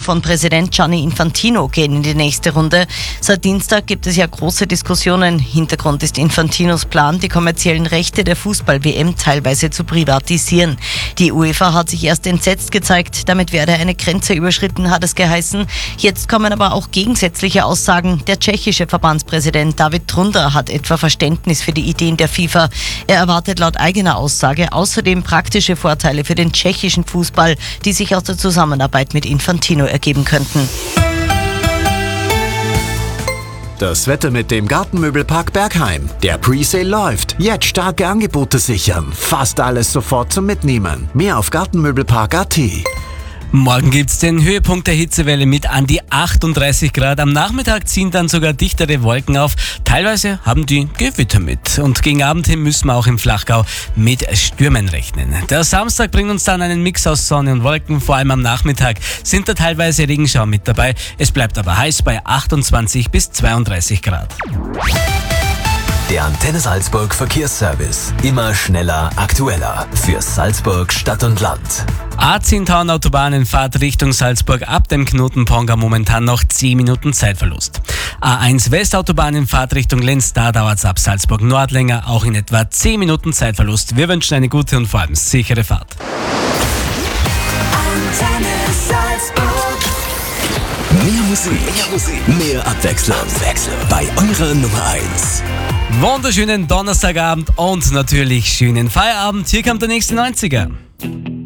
von Präsident Gianni Infantino gehen in die nächste Runde. Seit Dienstag gibt es ja große Diskussionen. Hintergrund ist Infantinos Plan, die kommerziellen Rechte der Fußball-WM teilweise zu privatisieren. Die UEFA hat sich erst entsetzt gezeigt, damit werde eine Grenze überschritten, hat es geheißen. Jetzt kommen aber auch gegensätzliche Aussagen. Der tschechische Verbandspräsident David Trunda hat etwa Verständnis für die Ideen der FIFA. Er erwartet laut eigener Aussage außerdem praktische Vorteile für den tschechischen Fußball, die sich aus der Zusammenarbeit mit Infantino ergeben könnten. Das Wetter mit dem Gartenmöbelpark Bergheim. Der Presale läuft. Jetzt starke Angebote sichern. Fast alles sofort zum Mitnehmen. Mehr auf gartenmöbelpark.at. Morgen gibt's den Höhepunkt der Hitzewelle mit an die 38 Grad. Am Nachmittag ziehen dann sogar dichtere Wolken auf. Teilweise haben die Gewitter mit. Und gegen Abend hin müssen wir auch im Flachgau mit Stürmen rechnen. Der Samstag bringt uns dann einen Mix aus Sonne und Wolken. Vor allem am Nachmittag sind da teilweise Regenschauer mit dabei. Es bleibt aber heiß bei 28 bis 32 Grad. Der Antenne Salzburg Verkehrsservice. Immer schneller, aktueller. Für Salzburg Stadt und Land. A10 Autobahnenfahrt Richtung Salzburg ab dem Knoten Ponga momentan noch 10 Minuten Zeitverlust. A1 Westautobahninfahrt Richtung Lenz, da dauert's ab Salzburg Nord länger, auch in etwa 10 Minuten Zeitverlust. Wir wünschen eine gute und vor allem sichere Fahrt. Antenne Salzburg. Mehr Musik, mehr Abwechslung. Bei eurer Nummer 1. Wunderschönen Donnerstagabend und natürlich schönen Feierabend. Hier kommt der nächste 90er.